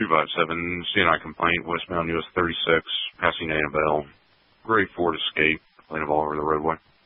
257, CNI complaint, westbound US 36, passing Annabelle. Gray Ford Escape, laying all over the roadway.